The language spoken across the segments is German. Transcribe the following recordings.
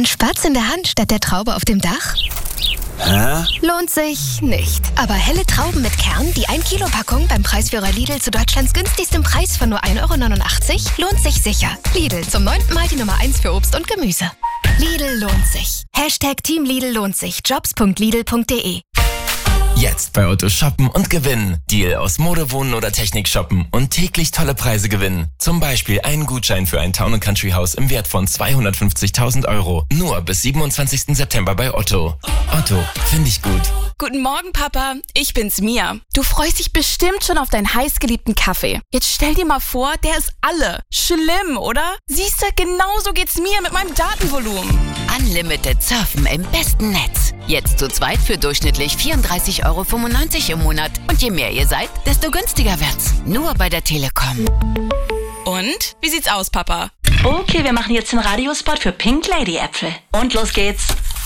Ein Spatz in der Hand statt der Traube auf dem Dach? Hä? Lohnt sich nicht. Aber helle Trauben mit Kern, die 1 Kilo Packung beim Preisführer Lidl zu Deutschlands günstigsten Preis von nur 1,89 € lohnt sich sicher. Lidl, zum 9. Mal die Nummer 1 für Obst und Gemüse. Lidl lohnt sich. #Team Lidl lohnt sich. Jobs.lidl.de. Jetzt bei Otto shoppen und gewinnen. Deal aus Mode, Wohnen oder Technik shoppen und täglich tolle Preise gewinnen. Zum Beispiel einen Gutschein für ein Town & Country Haus im Wert von 250.000 €. Nur bis 27. September bei Otto. Otto, finde ich gut. Guten Morgen, Papa. Ich bin's, Mia. Du freust dich bestimmt schon auf deinen heißgeliebten Kaffee. Jetzt stell dir mal vor, der ist alle. Schlimm, oder? Siehst du, genauso geht's mir mit meinem Datenvolumen. Unlimited Surfen im besten Netz. Jetzt zu zweit für durchschnittlich 34,95 € im Monat. Und je mehr ihr seid, desto günstiger wird's. Nur bei der Telekom. Und? Wie sieht's aus, Papa? Okay, wir machen jetzt den Radiospot für Pink Lady Äpfel. Und los geht's.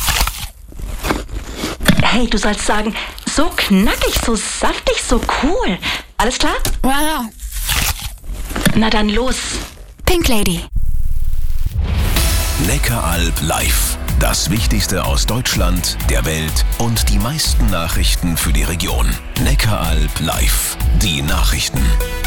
Hey, du sollst sagen, so knackig, so saftig, so cool. Alles klar? Ja. Na dann los. Pink Lady. Neckaralb live. Das Wichtigste aus Deutschland, der Welt und die meisten Nachrichten für die Region. Neckaralb live. Die Nachrichten.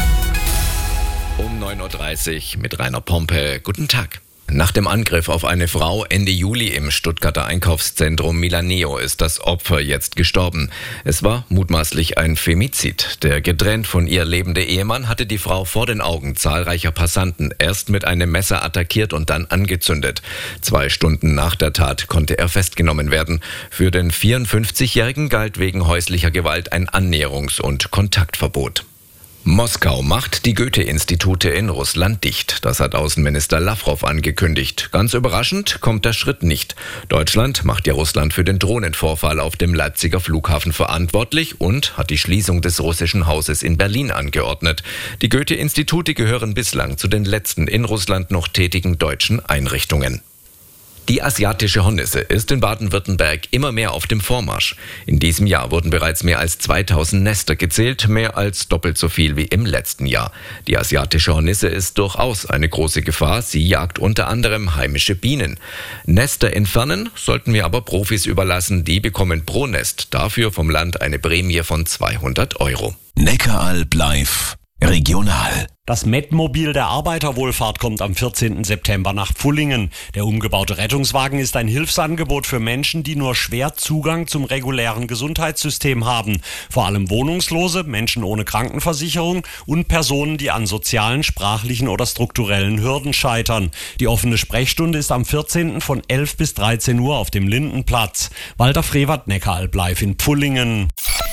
Um 9:30 Uhr mit Rainer Pompe. Guten Tag. Nach dem Angriff auf eine Frau Ende Juli im Stuttgarter Einkaufszentrum Milaneo ist das Opfer jetzt gestorben. Es war mutmaßlich ein Femizid. Der getrennt von ihr lebende Ehemann hatte die Frau vor den Augen zahlreicher Passanten erst mit einem Messer attackiert und dann angezündet. 2 Stunden nach der Tat konnte er festgenommen werden. Für den 54-Jährigen galt wegen häuslicher Gewalt ein Annäherungs- und Kontaktverbot. Moskau macht die Goethe-Institute in Russland dicht. Das hat Außenminister Lawrow angekündigt. Ganz überraschend kommt der Schritt nicht. Deutschland macht ja Russland für den Drohnenvorfall auf dem Leipziger Flughafen verantwortlich und hat die Schließung des russischen Hauses in Berlin angeordnet. Die Goethe-Institute gehören bislang zu den letzten in Russland noch tätigen deutschen Einrichtungen. Die asiatische Hornisse ist in Baden-Württemberg immer mehr auf dem Vormarsch. In diesem Jahr wurden bereits mehr als 2000 Nester gezählt, mehr als doppelt so viel wie im letzten Jahr. Die asiatische Hornisse ist durchaus eine große Gefahr. Sie jagt unter anderem heimische Bienen. Nester entfernen sollten wir aber Profis überlassen. Die bekommen pro Nest dafür vom Land eine Prämie von 200 €. Neckaralb live. Regional. Das Met-Mobil der Arbeiterwohlfahrt kommt am 14. September nach Pfullingen. Der umgebaute Rettungswagen ist ein Hilfsangebot für Menschen, die nur schwer Zugang zum regulären Gesundheitssystem haben. Vor allem Wohnungslose, Menschen ohne Krankenversicherung und Personen, die an sozialen, sprachlichen oder strukturellen Hürden scheitern. Die offene Sprechstunde ist am 14. von 11 bis 13 Uhr auf dem Lindenplatz. Walter Frevert, Neckaralb live in Pfullingen.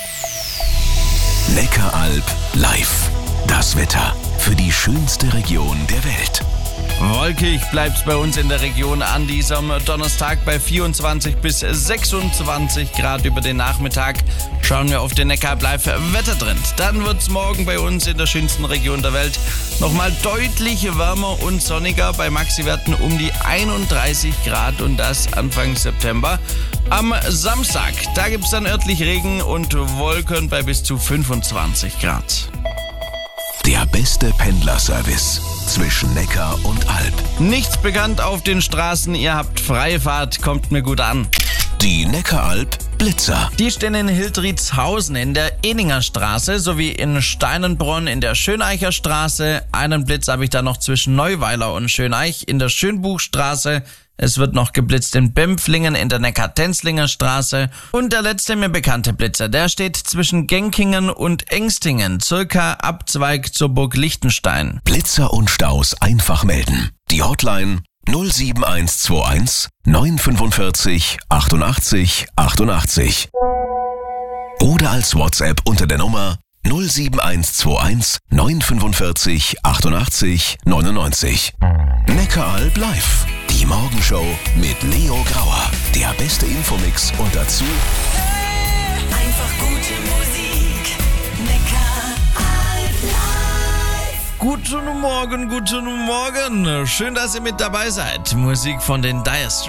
Neckaralb live. Das Wetter für die schönste Region der Welt. Wolkig bleibt's bei uns in der Region an diesem Donnerstag bei 24 bis 26 Grad über den Nachmittag. Schauen wir auf den Neckaralb live Wettertrend. Dann wird's morgen bei uns in der schönsten Region der Welt nochmal deutlich wärmer und sonniger bei Maxiwerten um die 31 Grad und das Anfang September. Am Samstag, da gibt's dann örtlich Regen und Wolken bei bis zu 25 Grad. Der beste Pendlerservice zwischen Neckar und Alb. Nichts bekannt auf den Straßen, ihr habt freie Fahrt, kommt mir gut an. Die Neckaralb Blitzer. Die stehen in Hildriedshausen in der Eninger Straße sowie in Steinenbronn in der Schöneicher Straße. Einen Blitz habe ich da noch zwischen Neuweiler und Schöneich in der Schönbuchstraße. Es wird noch geblitzt in Bempflingen in der Neckar-Tenzlinger Straße. Und der letzte mir bekannte Blitzer, der steht zwischen Genkingen und Engstingen, circa Abzweig zur Burg Lichtenstein. Blitzer und Staus einfach melden. Die Hotline 07121 945 88 88. Oder als WhatsApp unter der Nummer 07121 945 88 99. Neckaralb live. Die Morgenshow mit Leo Grauer. Der beste Infomix und dazu Einfach gute Musik. Neckaralb live. Guten Morgen, guten Morgen. Schön, dass ihr mit dabei seid. Musik von den Dire Straits.